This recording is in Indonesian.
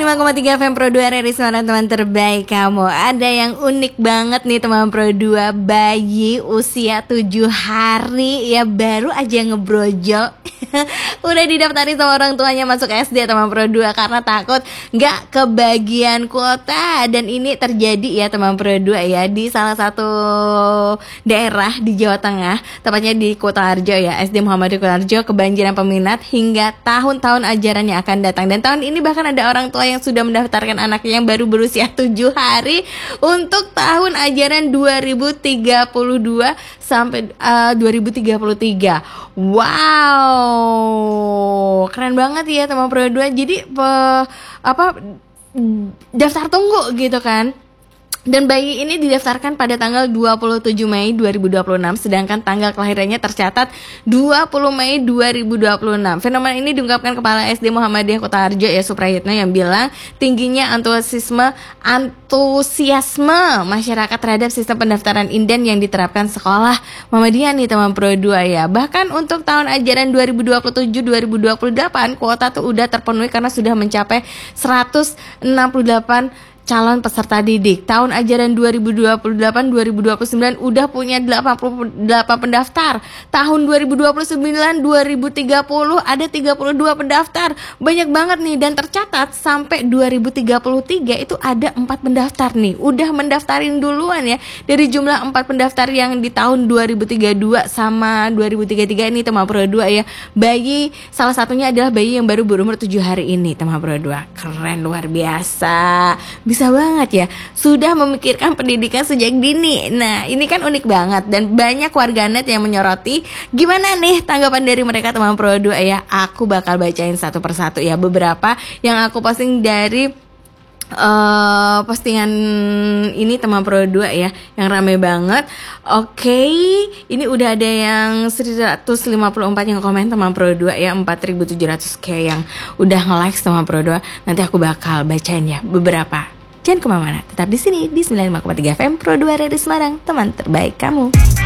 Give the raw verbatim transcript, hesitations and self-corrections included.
lima koma tiga F M Pro dua R R I Suara teman terbaik kamu. Ada yang unik banget nih teman Pro dua. Bayi usia tujuh hari ya baru aja ngebrojol udah didaftarin sama orang tuanya masuk S D teman Pro dua karena takut gak kebagian kuota. Dan ini terjadi ya teman Pro dua ya di salah satu daerah di Jawa Tengah, tepatnya di Kutoarjo ya, S D Muhammadiyah Kutoarjo, kebanjiran peminat hingga tahun-tahun ajaran yang akan datang. Dan tahun ini bahkan ada orang tua yang sudah mendaftarkan anaknya yang baru berusia tujuh hari untuk tahun ajaran dua ribu tiga puluh dua sampai uh, dua ribu tiga puluh tiga. Wow, keren banget ya teman Pro dua. Jadi pe, apa daftar tunggu gitu kan. Dan bayi ini didaftarkan pada tanggal dua puluh tujuh Mei dua ribu dua puluh enam, sedangkan tanggal kelahirannya tercatat dua puluh Mei dua ribu dua puluh enam. Fenomena ini diungkapkan Kepala S D Muhammadiyah Kutoarjo ya Suprayitno yang bilang tingginya antusiasme antusiasme masyarakat terhadap sistem pendaftaran inden yang diterapkan sekolah Muhammadiyah nih teman Pro dua ya. Bahkan untuk tahun ajaran dua ribu dua puluh tujuh dua ribu dua puluh delapan kuota tuh udah terpenuhi karena sudah mencapai seratus enam puluh delapan calon peserta didik. Tahun ajaran dua ribu dua puluh delapan dua ribu dua puluh sembilan udah punya delapan puluh delapan pendaftar. Tahun dua ribu dua puluh sembilan dua ribu tiga puluh ada tiga puluh dua pendaftar. Banyak banget nih, dan tercatat sampai dua ribu tiga puluh tiga itu ada empat pendaftar nih. Udah mendaftarin duluan ya. Dari jumlah empat pendaftar yang di tahun dua ribu tiga puluh dua sama dua ribu tiga puluh tiga ini teman Pro dua ya. Bayi salah satunya adalah bayi yang baru berumur tujuh hari ini teman Pro dua. Keren luar biasa. Bisa banget ya, sudah memikirkan pendidikan sejak dini. Nah ini kan unik banget dan banyak warganet yang menyoroti. Gimana nih tanggapan dari mereka teman Pro dua ya. Aku bakal bacain satu persatu ya, beberapa yang aku posting dari Uh, postingan ini teman Pro dua ya, yang rame banget. Oke, okay, ini udah ada yang seratus lima puluh empat yang komen teman Pro dua ya, empat ribu tujuh ratus k yang udah nge-like teman Pro dua. Nanti aku bakal bacain ya beberapa. Jangan kemana-mana, tetap di sini di sembilan puluh lima koma tiga F M Pro dua R R I Semarang, teman terbaik kamu.